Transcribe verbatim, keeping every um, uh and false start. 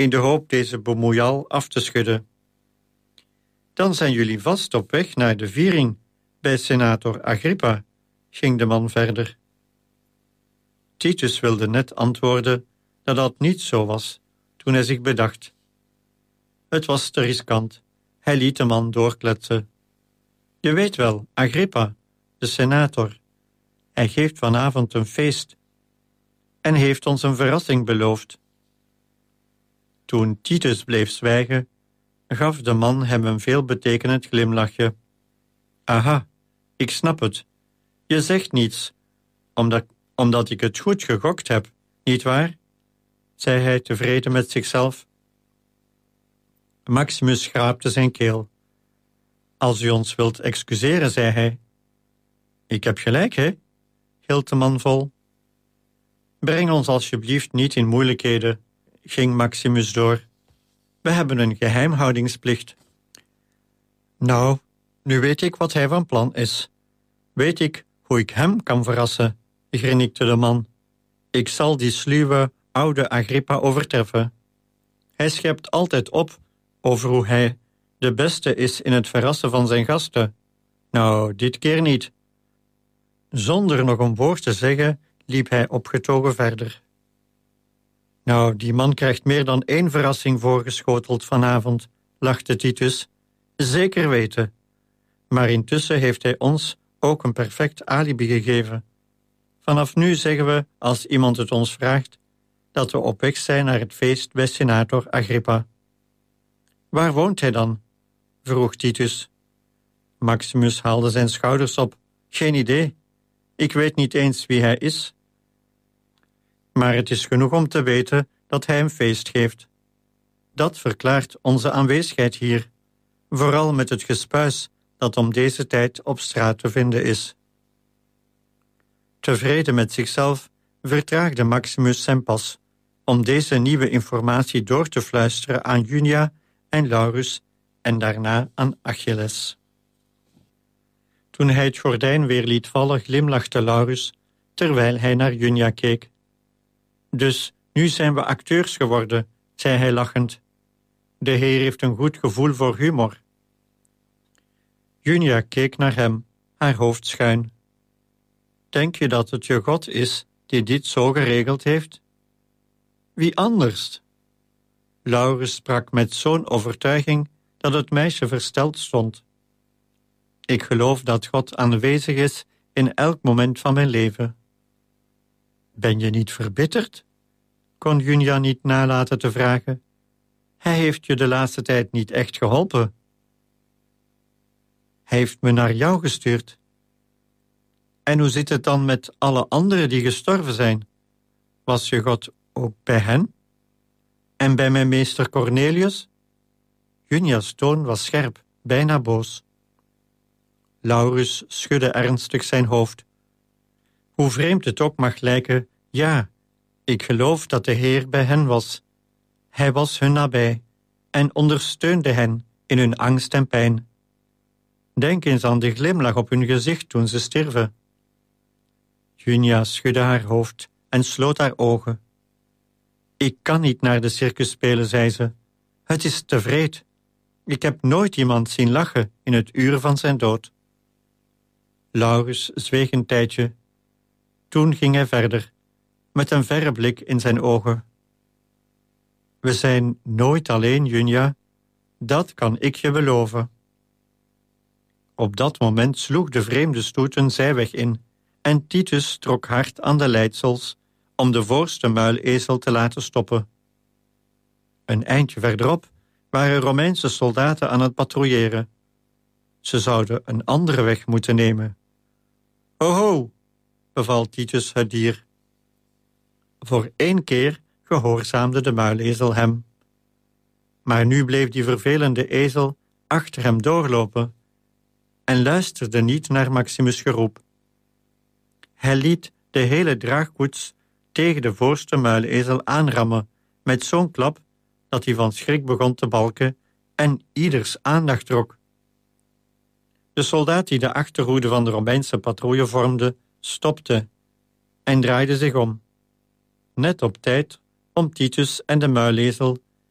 in de hoop deze bemoeial af te schudden. Dan zijn jullie vast op weg naar de viering bij senator Agrippa, ging de man verder. Titus wilde net antwoorden dat dat niet zo was, toen hij zich bedacht. Het was te riskant. Hij liet de man doorkletsen. Je weet wel, Agrippa, de senator. Hij geeft vanavond een feest en heeft ons een verrassing beloofd. Toen Titus bleef zwijgen, gaf de man hem een veelbetekenend glimlachje. Aha, ik snap het. Je zegt niets, omdat, omdat ik het goed gegokt heb, nietwaar? Zei hij tevreden met zichzelf. Maximus schraapte zijn keel. Als u ons wilt excuseren, zei hij. Ik heb gelijk, hè? Hield de man vol. Breng ons alsjeblieft niet in moeilijkheden, ging Maximus door. We hebben een geheimhoudingsplicht. Nou, nu weet ik wat hij van plan is. Weet ik hoe ik hem kan verrassen, grinnikte de man. Ik zal die sluwe oude Agrippa overtreffen. Hij schept altijd op over hoe hij de beste is in het verrassen van zijn gasten. Nou, dit keer niet. Zonder nog een woord te zeggen, liep hij opgetogen verder. Nou, die man krijgt meer dan één verrassing voorgeschoteld vanavond, lachte Titus. Zeker weten. Maar intussen heeft hij ons ook een perfect alibi gegeven. Vanaf nu zeggen we, als iemand het ons vraagt, dat we op weg zijn naar het feest bij senator Agrippa. Waar woont hij dan? Vroeg Titus. Maximus haalde zijn schouders op. Geen idee. Ik weet niet eens wie hij is. Maar het is genoeg om te weten dat hij een feest geeft. Dat verklaart onze aanwezigheid hier, vooral met het gespuis dat om deze tijd op straat te vinden is. Tevreden met zichzelf vertraagde Maximus zijn pas om deze nieuwe informatie door te fluisteren aan Junia en Laurus en daarna aan Achilles. Toen hij het gordijn weer liet vallen, glimlachte Laurus, terwijl hij naar Junia keek. Dus nu zijn we acteurs geworden, zei hij lachend. De heer heeft een goed gevoel voor humor. Junia keek naar hem, haar hoofd schuin. Denk je dat het je God is die dit zo geregeld heeft? Wie anders? Laurus sprak met zo'n overtuiging dat het meisje versteld stond. Ik geloof dat God aanwezig is in elk moment van mijn leven. Ben je niet verbitterd? Kon Junia niet nalaten te vragen. Hij heeft je de laatste tijd niet echt geholpen. Hij heeft me naar jou gestuurd. En hoe zit het dan met alle anderen die gestorven zijn? Was je God ook bij hen? En bij mijn meester Cornelius? Junia's toon was scherp, bijna boos. Laurus schudde ernstig zijn hoofd. Hoe vreemd het ook mag lijken, ja, ik geloof dat de Heer bij hen was. Hij was hun nabij en ondersteunde hen in hun angst en pijn. Denk eens aan de glimlach op hun gezicht toen ze stierven. Junia schudde haar hoofd en sloot haar ogen. Ik kan niet naar de circus spelen, zei ze. Het is te wreed. Ik heb nooit iemand zien lachen in het uur van zijn dood. Laurus zweeg een tijdje. Toen ging hij verder, met een verre blik in zijn ogen. We zijn nooit alleen, Junia. Dat kan ik je beloven. Op dat moment sloeg de vreemde stoet een zijweg in en Titus trok hard aan de leidsels om de voorste muilezel te laten stoppen. Een eindje verderop waren Romeinse soldaten aan het patrouilleren. Ze zouden een andere weg moeten nemen. Ho ho, beval Titus het dier. Voor één keer gehoorzaamde de muilezel hem. Maar nu bleef die vervelende ezel achter hem doorlopen en luisterde niet naar Maximus' geroep. Hij liet de hele draagkoets tegen de voorste muilezel aanrammen met zo'n klap dat hij van schrik begon te balken en ieders aandacht trok. De soldaat die de achterhoede van de Romeinse patrouille vormde, stopte en draaide zich om. Net op tijd om Titus en de muilezel